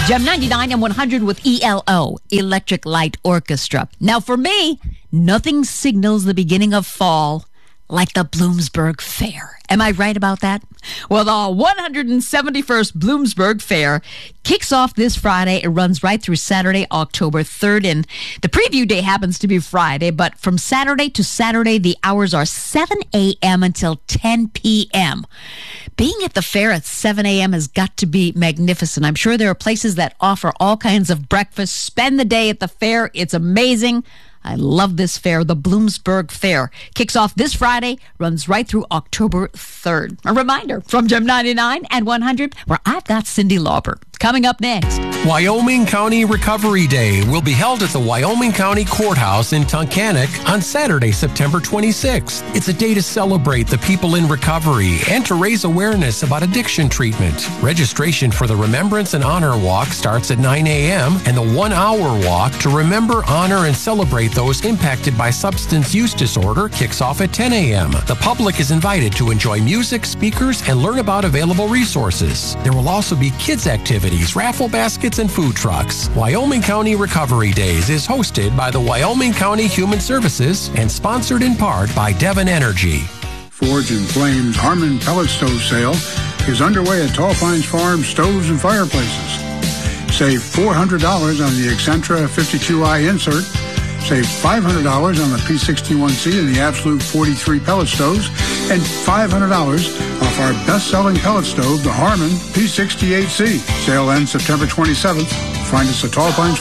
Gem 99 and 100 with ELO, Electric Light Orchestra. Now for me, nothing signals the beginning of fall like the Bloomsburg Fair. Am I right about that? Well, the 171st Bloomsburg Fair kicks off this Friday. It runs right through Saturday, October 3rd. And the preview day happens to be Friday, but from Saturday to Saturday, the hours are 7 a.m. until 10 p.m. Being at the fair at 7 a.m. has got to be magnificent. I'm sure there are places that offer all kinds of breakfast. Spend the day at the fair. It's amazing. I love this fair. The Bloomsburg Fair kicks off this Friday, runs right through October 3rd. A reminder from Gem 99 and 100, where I've got Cindy Lauper. Coming up next. Wyoming County Recovery Day will be held at the Wyoming County Courthouse in Tunkhannock on Saturday, September 26th. It's a day to celebrate the people in recovery and to raise awareness about addiction treatment. Registration for the Remembrance and Honor Walk starts at 9 a.m. and the 1 hour walk to remember, honor, and celebrate those impacted by substance use disorder kicks off at 10 a.m. The public is invited to enjoy music, speakers, and learn about available resources. There will also be kids' activities, raffle baskets, and food trucks. Wyoming County Recovery Days is hosted by the Wyoming County Human Services and sponsored in part by Devon Energy. Forge and Flame's Harmon Pellet Stove Sale is underway at Tall Pines Farm Stoves and Fireplaces. Save $400 on the Excentra 52i insert. Save $500 on the P61C and the Absolute 43 pellet stoves, and $500 off our best-selling pellet stove, the Harmon P68C. Sale ends September 27th. Find us at Tall Pines